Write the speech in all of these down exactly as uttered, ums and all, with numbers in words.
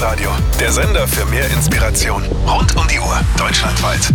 Radio, der Sender für mehr Inspiration. Rund um die Uhr, deutschlandweit.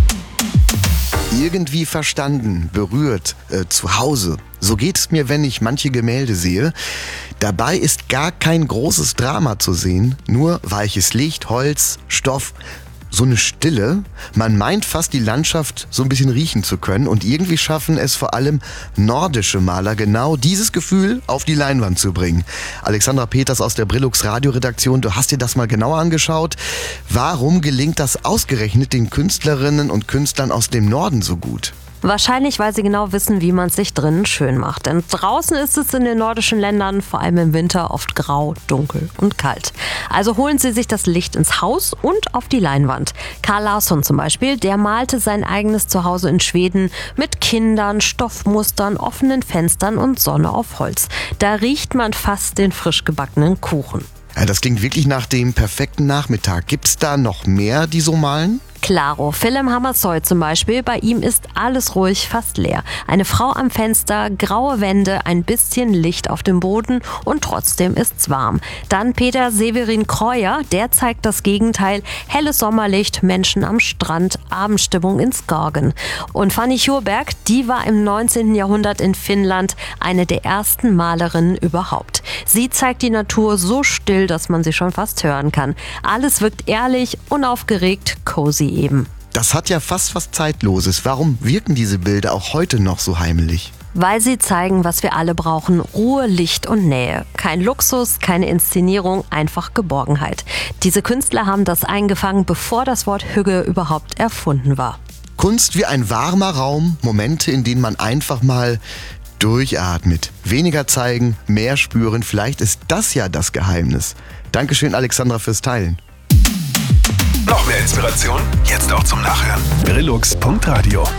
Irgendwie verstanden, berührt, äh, zu Hause. So geht es mir, wenn ich manche Gemälde sehe. Dabei ist gar kein großes Drama zu sehen, nur weiches Licht, Holz, Stoff, so eine Stille. Man meint fast, die Landschaft so ein bisschen riechen zu können, und irgendwie schaffen es vor allem nordische Maler genau dieses Gefühl auf die Leinwand zu bringen. Alexandra Peters aus der Brillux Radioredaktion, du hast dir das mal genauer angeschaut. Warum gelingt das ausgerechnet den Künstlerinnen und Künstlern aus dem Norden so gut? Wahrscheinlich, weil sie genau wissen, wie man es sich drinnen schön macht. Denn draußen ist es in den nordischen Ländern, vor allem im Winter, oft grau, dunkel und kalt. Also holen sie sich das Licht ins Haus und auf die Leinwand. Carl Larsson zum Beispiel, der malte sein eigenes Zuhause in Schweden mit Kindern, Stoffmustern, offenen Fenstern und Sonne auf Holz. Da riecht man fast den frisch gebackenen Kuchen. Ja, das klingt wirklich nach dem perfekten Nachmittag. Gibt's da noch mehr, die so malen? Klaro, Philipp Hammershøi zum Beispiel, bei ihm ist alles ruhig, fast leer. Eine Frau am Fenster, graue Wände, ein bisschen Licht auf dem Boden und trotzdem ist's warm. Dann Peter Severin Kreuer, der zeigt das Gegenteil, helles Sommerlicht, Menschen am Strand, Abendstimmung in Skagen. Und Fanny Sjöberg, die war im neunzehnten Jahrhundert in Finnland eine der ersten Malerinnen überhaupt. Sie zeigt die Natur so still, dass man sie schon fast hören kann. Alles wirkt ehrlich, unaufgeregt, cozy eben. Das hat ja fast was Zeitloses. Warum wirken diese Bilder auch heute noch so heimelig? Weil sie zeigen, was wir alle brauchen: Ruhe, Licht und Nähe. Kein Luxus, keine Inszenierung, einfach Geborgenheit. Diese Künstler haben das eingefangen, bevor das Wort Hygge überhaupt erfunden war. Kunst wie ein warmer Raum, Momente, in denen man einfach mal durchatmet. Weniger zeigen, mehr spüren. Vielleicht ist das ja das Geheimnis. Dankeschön, Alexandra, fürs Teilen. Noch mehr Inspiration? Jetzt auch zum Nachhören. Brillux Punkt Radio.